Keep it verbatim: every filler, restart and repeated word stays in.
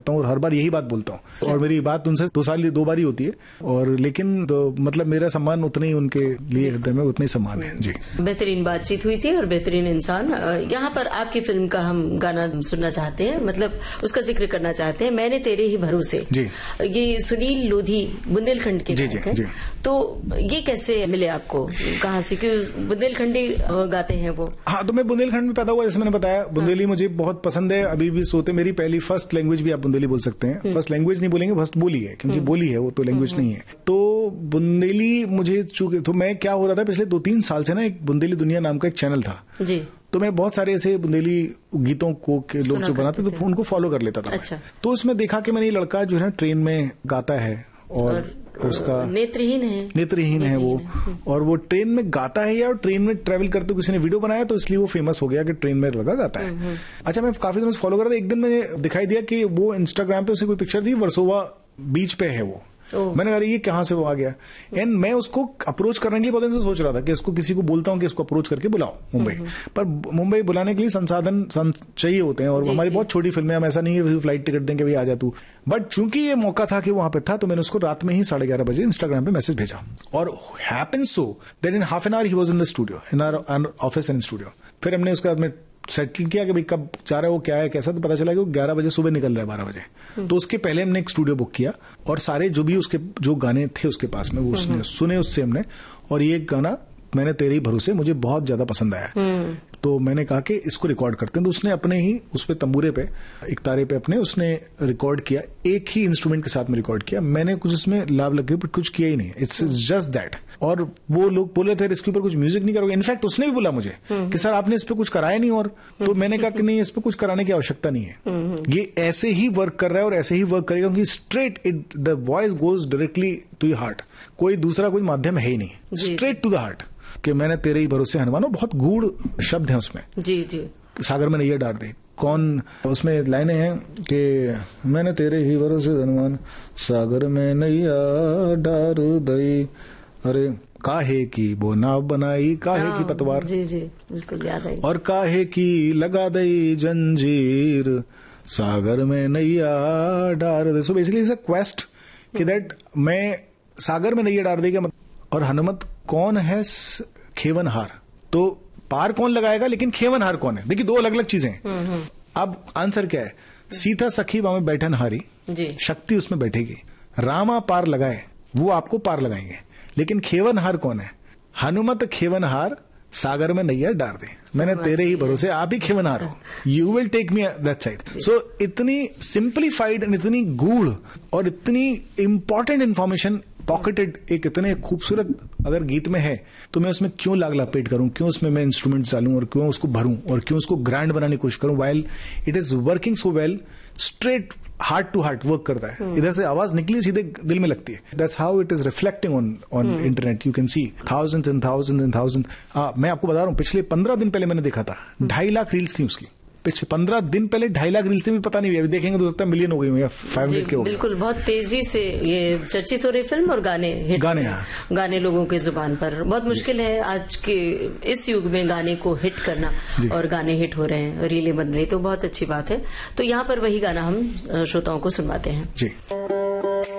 और हर बार यही बात बोलता हूँ और मेरी बात उनसे दो साल दो बार ही होती है और लेकिन तो, मतलब मेरा सम्मान उतना ही उनके लिए हृदय में उतना ही सम्मान है। जी, बेहतरीन बातचीत हुई थी और बेहतरीन इंसान। यहाँ पर आपकी फिल्म का हम गाना सुनना चाहते हैं, मतलब उसका जिक्र करना चाहते हैं, मैंने तेरे ही भरोसे। जी, ये सुनील लोधी बुंदेलखंड के गायक हैं, तो ये कैसे मिले आपको, कहाँ से, क्यों बुंदेलखंडी गाते हैं वो? हाँ, तो मैं बुंदेलखंड में पैदा हुआ, जैसे मैंने बताया। बुंदेली मुझे बहुत पसंद है, अभी भी सोते मेरी पहली फर्स्ट लैंग्वेज भी आप बुंदेली बोल सकते हैं। फर्स्ट लैंग्वेज नहीं बोलेंगे, फर्स्ट बोली है, क्योंकि बोली है वो तो लैंग्वेज नहीं है। तो बुंदेली मुझे चूंकि तो मैं क्या हो रहा था पिछले दो तीन साल से ना, एक बुंदेली दुनिया नाम का एक चैनल था जी, तो मैं बहुत सारे ऐसे बुंदेली गीतों को के लोग जो बनाते तो उनको फॉलो कर लेता था। अच्छा। तो उसमें देखा कि मैंने ये लड़का जो है ट्रेन में गाता है और, और उसका नेत्रहीन है नेत्रहीन है वो, और वो ट्रेन में गाता है या ट्रेन में ट्रेवल करते किसी ने वीडियो बनाया तो इसलिए वो फेमस हो गया कि ट्रेन में लगा गाता है। अच्छा, मैं काफी दिनों से फॉलो कर रहा था, एक दिन मैंने दिखाई दिया कि वो इंस्टाग्राम पे उसे कोई पिक्चर थी, वर्सोवा बीच पे है वो। मैंने कहा ये कहां से वो आ गया, एंड मैं उसको अप्रोच करने के लिए बहुत दिन से सोच रहा था कि इसको किसी को बोलता हूं कि इसको अप्रोच करके बुलाओ मुंबई, पर मुंबई बुलाने के लिए संसाधन चाहिए होते हैं और हमारी बहुत छोटी फिल्में, हम ऐसा नहीं है फ्लाइट टिकट देंगे भाई आ जा तू। बट चूंकि ये मौका था कि वहां पे था, तो मैंने उसको रात में ही साढ़े ग्यारह बजे इंस्टाग्राम पे मैसेज भेजा और happen so that in half an hour he was in the studio, in our office and studio. फिर हमने उसके बाद में सेटल किया कि भाई कब जा रहा है वो, क्या है कैसा, तो पता चला कि वो ग्यारह बजे सुबह निकल रहा है बारह बजे। तो उसके पहले हमने एक स्टूडियो बुक किया और सारे जो भी उसके जो गाने थे उसके पास में वो उसने सुने उससे हमने, और ये गाना मैंने तेरे ही भरोसे मुझे बहुत ज्यादा पसंद आया, तो मैंने कहा कि इसको रिकॉर्ड करते हैं। तो उसने अपने ही उस पे तंबूरे पे एक तारे पे अपने उसने रिकॉर्ड किया, एक ही इंस्ट्रूमेंट के साथ में रिकॉर्ड किया। मैंने कुछ उसमें लाभ लगे बट कुछ किया ही नहीं, इट्स जस्ट दैट। और वो लोग बोले थे इसके ऊपर कुछ म्यूजिक नहीं करोगे, इनफैक्ट उसने भी बोला मुझे कि सर आपने इस पे कुछ कराया नहीं, और तो मैंने कहा कि नहीं इस पे कुछ कराने की आवश्यकता नहीं है, ये ऐसे ही वर्क कर रहा है और ऐसे ही वर्क करेगा क्योंकि straight it the voice goes directly to your heart, कोई दूसरा कोई माध्यम है ही नहीं, स्ट्रेट टू द हार्ट। कि मैंने तेरे ही भरोसे हनुमान, बहुत गूढ़ शब्द हैं उसमें। जी जी, सागर में नैया डार दे, कौन उसमें लाइनें हैं कि मैंने तेरे ही भरोसे हनुमान, सागर में नैया डार दई, अरे काहे की वो नाव बनाई, काहे की पतवार, जी जी बिल्कुल याद आई, और काहे की लगा दई जंजीर, सागर में नैया डार दे। So basically is a quest कि दैट मैं सागर में नैया डार देगा, और हनुमत कौन है, खेवनहार, तो पार कौन लगाएगा लेकिन खेवनहार कौन है, देखिए दो अलग अलग चीजें हैं। अब आंसर क्या है, सीता सखी में बैठन हारी, शक्ति उसमें बैठेगी, रामा पार लगाए वो आपको पार लगाएंगे, लेकिन खेवनहार कौन है, हनुमत खेवनहार, सागर में नैया डार दे, मैंने तेरे ही भरोसे, आप ही खेवनहार हो, you will take me that side. सो इतनी सिंप्लीफाइड, इतनी गूढ़ और इतनी इंपॉर्टेंट इंफॉर्मेशन पॉकेटेड एक इतने खूबसूरत अगर गीत में है, तो मैं उसमें क्यों लाग लपेट करूं, क्यों उसमें मैं इंस्ट्रूमेंट डालूं और क्यों उसको भरूं और क्यों उसको ग्रैंड बनाने की कोशिश करूं, while it is working so well, straight heart to heart work करता है, इधर से आवाज निकली सीधे दिल में लगती है। That's how it is reflecting on on internet, you can see thousands and thousands and thousand. मैं आपको बता रहा हूं, पिछले पंद्रह दिन पहले मैंने देखा था, ढाई लाख रील्स थी उसकी, पिछले पंद्रह दिन पहले ढाई लाख रील्स भी पता नहीं, अभी देखेंगे तो लगता है मिलियन हो गई या फाइव मिनट के हो गए। बिल्कुल, बहुत तेजी से ये चर्चित हो रही फिल्म और गाने हिट, गाने हाँ। गाने लोगों के जुबान पर, बहुत मुश्किल है आज के इस युग में गाने को हिट करना, और गाने हिट हो रहे हैं, रीलें बन रही, तो बहुत अच्छी बात है। तो यहाँ पर वही गाना हम श्रोताओं को सुनवाते हैं जी।